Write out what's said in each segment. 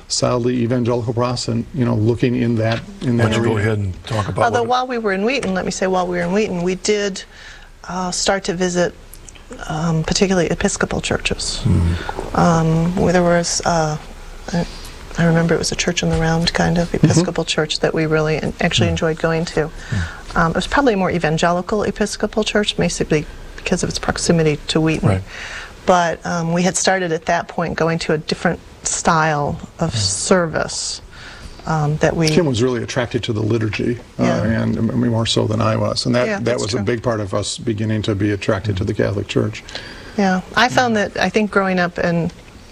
solidly evangelical Protestant, looking in that Why don't you arena. go ahead and talk about Although while we were in Wheaton, let me say while we were in Wheaton, we did start to visit particularly Episcopal churches. Where there was, I remember it was a church in the round kind of Episcopal church that we really actually enjoyed going to. It was probably a more evangelical Episcopal church, basically because of its proximity to Wheaton. Right. But we had started at that point going to a different style of service that we... Kim was really attracted to the liturgy, and more so than I was. And that was a big part of us beginning to be attracted to the Catholic Church. Yeah, I found that, I think growing up in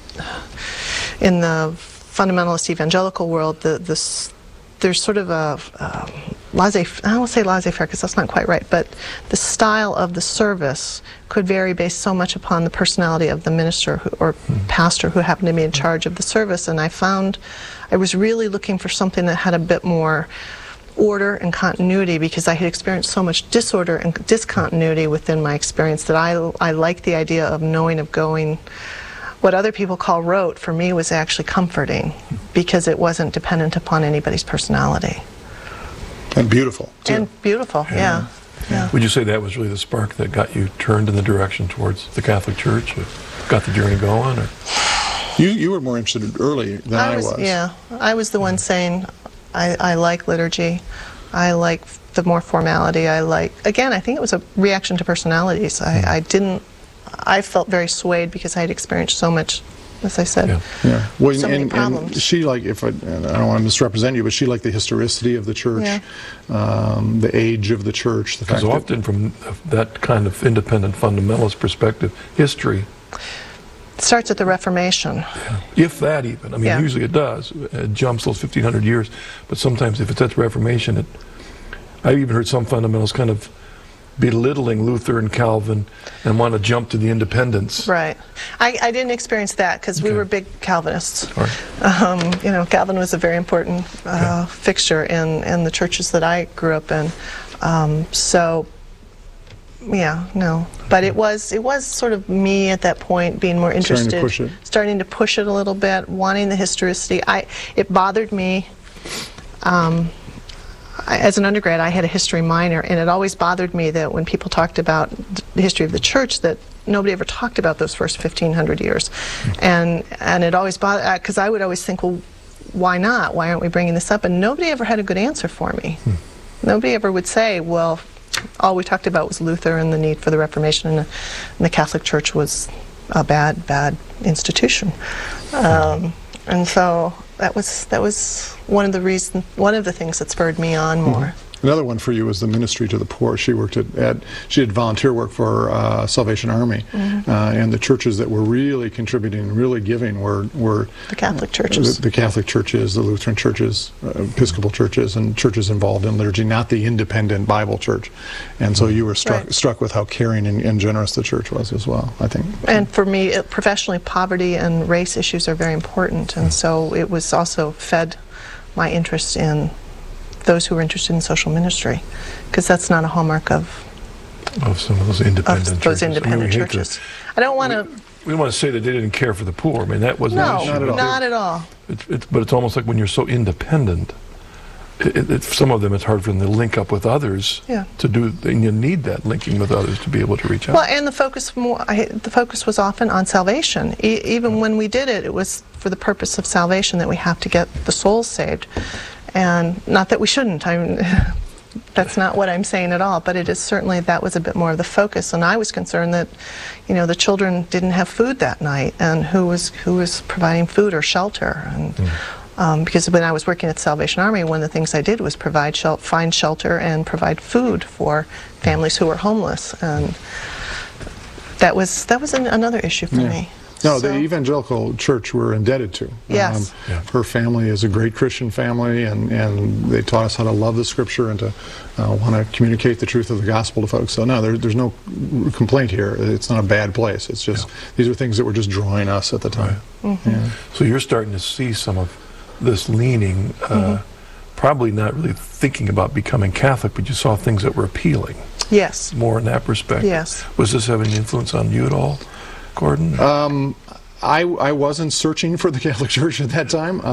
the fundamentalist evangelical world, there's sort of a I won't say laissez-faire because that's not quite right, but the style of the service could vary based so much upon the personality of the minister or pastor who happened to be in charge of the service. And I found I was really looking for something that had a bit more order and continuity, because I had experienced so much disorder and discontinuity within my experience that I liked the idea of knowing, of going. What other people call rote, for me, was actually comforting because it wasn't dependent upon anybody's personality. And beautiful, too. And beautiful, yeah. Would you say that was really the spark that got you turned in the direction towards the Catholic Church, or got the journey going? Or? You were more interested early than I was. Yeah, I was the one saying, I like liturgy. I like the more formality. Again, I think it was a reaction to personalities. I felt very swayed because I had experienced so much, as I said, Well, so many problems. And she, like, I don't want to misrepresent you, but she liked the historicity of the church, the age of the church. Because often from that kind of independent fundamentalist perspective, history starts at the Reformation. If that even. I mean, usually it does. It jumps those 1,500 years. But sometimes if it's at the Reformation, I've even heard some fundamentalists kind of belittling Luther and Calvin and want to jump to the independence. Right. I didn't experience that because we were big Calvinists. Right. Calvin was a very important fixture in the churches that I grew up in. But it was sort of me at that point being more interested, starting to push it a little bit, wanting the historicity. It bothered me. As an undergrad, I had a history minor, and it always bothered me that when people talked about the history of the church, that nobody ever talked about those first 1,500 years. And it always bothered, because I would always think, well, why not? Why aren't we bringing this up? And nobody ever had a good answer for me. Nobody ever would say, well, all we talked about was Luther and the need for the Reformation, and the Catholic Church was a bad institution. And so that was one of the things that spurred me on more. Another one for you was the ministry to the poor. She worked she did volunteer work for Salvation Army, and the churches that were really contributing, really giving were the Catholic churches. The Catholic churches, the Lutheran churches, Episcopal churches, and churches involved in liturgy, not the independent Bible church. And so you were struck with how caring and generous the church was as well, I think. And for me, professionally, poverty and race issues are very important, and so it was also fed my interest in those who were interested in social ministry, because that's not a hallmark of some of those independent churches. I don't want to. We don't want to say that they didn't care for the poor. I mean, that wasn't an issue. Not at all. But it's almost like when you're so independent, some of them it's hard for them to link up with others to do. And you need that linking with others to be able to reach out. Well, and the focus was often on salvation. Even when we did it, it was for the purpose of salvation, that we have to get the souls saved. And not that we shouldn't. I mean, that's not what I'm saying at all. But it is certainly, that was a bit more of the focus. And I was concerned that, the children didn't have food that night, and who was providing food or shelter. And because when I was working at the Salvation Army, one of the things I did was find shelter and provide food for families who were homeless. And that was another issue for me. No, the evangelical church we're indebted to. Yes. Her family is a great Christian family, and they taught us how to love the Scripture and to want to communicate the truth of the gospel to folks. So no, there's no complaint here. It's not a bad place. It's just these are things that were just drawing us at the time. So you're starting to see some of this leaning, probably not really thinking about becoming Catholic, but you saw things that were appealing. Yes. More in that perspective. Yes. Was this having an influence on you at all, Gordon? I wasn't searching for the Catholic Church at that time.